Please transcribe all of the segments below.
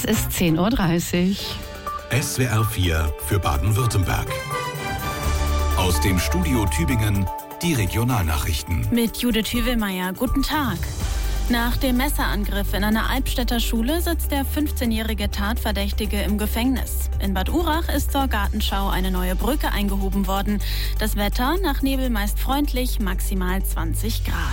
Es ist 10:30 Uhr. SWR 4 für Baden-Württemberg. Aus dem Studio Tübingen die Regionalnachrichten. Mit Judith Hüvelmeier, guten Tag. Nach dem Messerangriff in einer Albstädter Schule sitzt der 15-jährige Tatverdächtige im Gefängnis. In Bad Urach ist zur Gartenschau eine neue Brücke eingehoben worden. Das Wetter nach Nebel meist freundlich, maximal 20 Grad.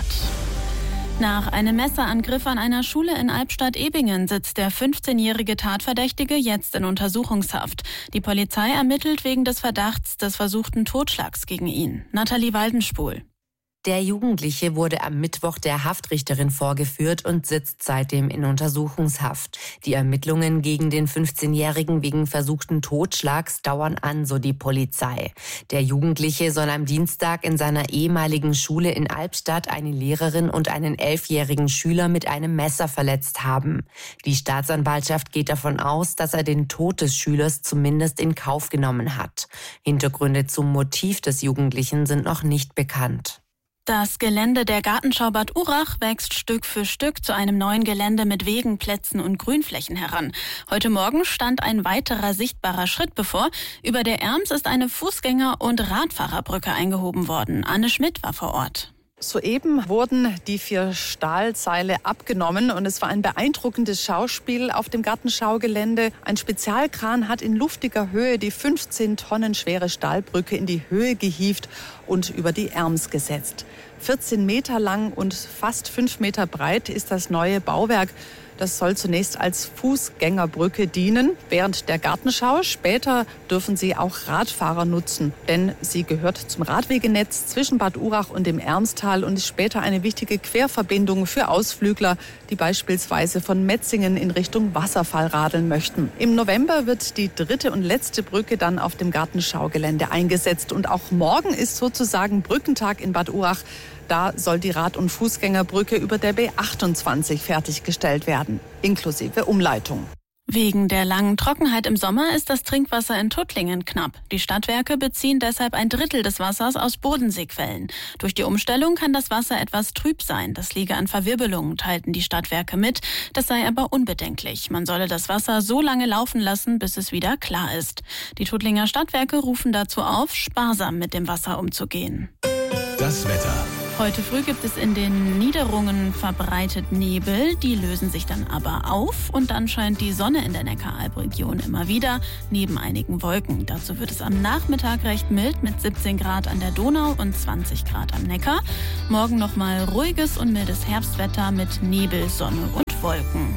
Nach einem Messerangriff an einer Schule in Albstadt-Ebingen sitzt der 15-jährige Tatverdächtige jetzt in Untersuchungshaft. Die Polizei ermittelt wegen des Verdachts des versuchten Totschlags gegen ihn. Nathalie Waldenspul. Der Jugendliche wurde am Mittwoch der Haftrichterin vorgeführt und sitzt seitdem in Untersuchungshaft. Die Ermittlungen gegen den 15-Jährigen wegen versuchten Totschlags dauern an, so die Polizei. Der Jugendliche soll am Dienstag in seiner ehemaligen Schule in Albstadt eine Lehrerin und einen 11-jährigen Schüler mit einem Messer verletzt haben. Die Staatsanwaltschaft geht davon aus, dass er den Tod des Schülers zumindest in Kauf genommen hat. Hintergründe zum Motiv des Jugendlichen sind noch nicht bekannt. Das Gelände der Gartenschau Bad Urach wächst Stück für Stück zu einem neuen Gelände mit Wegen, Plätzen und Grünflächen heran. Heute Morgen stand ein weiterer sichtbarer Schritt bevor. Über der Erms ist eine Fußgänger- und Radfahrerbrücke eingehoben worden. Anne Schmidt war vor Ort. Soeben wurden die 4 Stahlseile abgenommen und es war ein beeindruckendes Schauspiel auf dem Gartenschaugelände. Ein Spezialkran hat in luftiger Höhe die 15 Tonnen schwere Stahlbrücke in die Höhe gehievt und über die Erms gesetzt. 14 Meter lang und fast 5 Meter breit ist das neue Bauwerk. Das soll zunächst als Fußgängerbrücke dienen während der Gartenschau. Später dürfen sie auch Radfahrer nutzen, denn sie gehört zum Radwegenetz zwischen Bad Urach und dem Ermstal und ist später eine wichtige Querverbindung für Ausflügler, die beispielsweise von Metzingen in Richtung Wasserfall radeln möchten. Im November wird die 3. und letzte Brücke dann auf dem Gartenschaugelände eingesetzt. Und auch morgen ist sozusagen Brückentag in Bad Urach. Da soll die Rad- und Fußgängerbrücke über der B28 fertiggestellt werden, inklusive Umleitung. Wegen der langen Trockenheit im Sommer ist das Trinkwasser in Tuttlingen knapp. Die Stadtwerke beziehen deshalb 1/3 des Wassers aus Bodenseequellen. Durch die Umstellung kann das Wasser etwas trüb sein. Das liege an Verwirbelungen, teilten die Stadtwerke mit. Das sei aber unbedenklich. Man solle das Wasser so lange laufen lassen, bis es wieder klar ist. Die Tuttlinger Stadtwerke rufen dazu auf, sparsam mit dem Wasser umzugehen. Das Wetter. Heute früh gibt es in den Niederungen verbreitet Nebel, die lösen sich dann aber auf und dann scheint die Sonne in der Neckaralb-Region immer wieder, neben einigen Wolken. Dazu wird es am Nachmittag recht mild mit 17 Grad an der Donau und 20 Grad am Neckar. Morgen nochmal ruhiges und mildes Herbstwetter mit Nebel, Sonne und Wolken.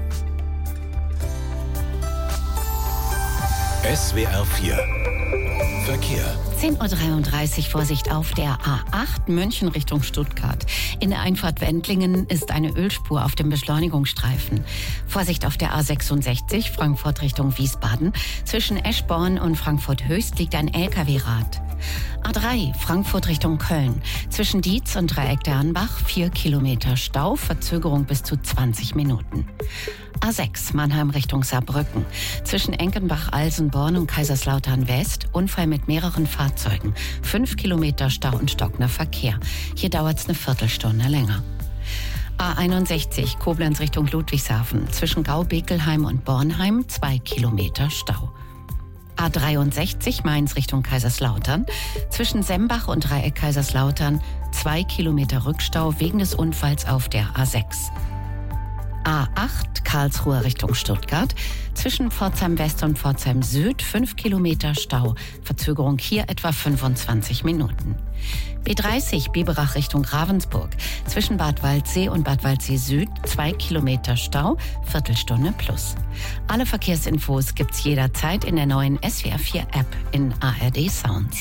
SWR 4 Verkehr. 10:33 Uhr, Vorsicht auf der A8 München Richtung Stuttgart. In der Einfahrt Wendlingen ist eine Ölspur auf dem Beschleunigungsstreifen. Vorsicht auf der A66 Frankfurt Richtung Wiesbaden. Zwischen Eschborn und Frankfurt Höchst liegt ein LKW-Rad. A3 Frankfurt Richtung Köln. Zwischen Dietz und Dreieck der Anbach 4 Kilometer Stau, Verzögerung bis zu 20 Minuten. A6 Mannheim Richtung Saarbrücken. Zwischen Enkenbach-Alsenborn und Kaiserslautern West Unfall mit mehreren Fahrzeugen. 5 Kilometer Stau und stockender Verkehr. Hier dauert es eine Viertelstunde länger. A61 Koblenz Richtung Ludwigshafen. Zwischen Gau-Bekelheim und Bornheim 2 Kilometer Stau. A63 Mainz Richtung Kaiserslautern. Zwischen Sembach und Dreieck Kaiserslautern 2 Kilometer Rückstau wegen des Unfalls auf der A6. A8 Karlsruhe Richtung Stuttgart. Zwischen Pforzheim West und Pforzheim Süd 5 Kilometer Stau. Verzögerung hier etwa 25 Minuten. B30 Biberach Richtung Ravensburg. Zwischen Bad Waldsee und Bad Waldsee Süd 2 Kilometer Stau, Viertelstunde plus. Alle Verkehrsinfos gibt's jederzeit in der neuen SWR 4 App in ARD Sounds.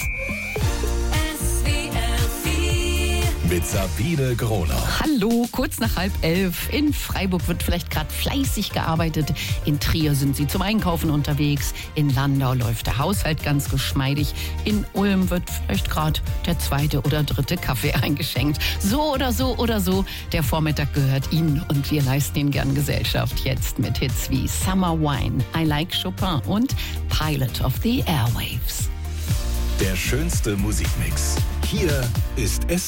Mit Sabine Groner. Hallo, kurz nach 10:30. In Freiburg wird vielleicht gerade fleißig gearbeitet. In Trier sind sie zum Einkaufen unterwegs. In Landau läuft der Haushalt ganz geschmeidig. In Ulm wird vielleicht gerade der 2. oder 3. Kaffee eingeschenkt. So oder so, der Vormittag gehört Ihnen und wir leisten Ihnen gern Gesellschaft. Jetzt mit Hits wie Summer Wine, I Like Chopin und Pilot of the Airwaves. Der schönste Musikmix. Hier ist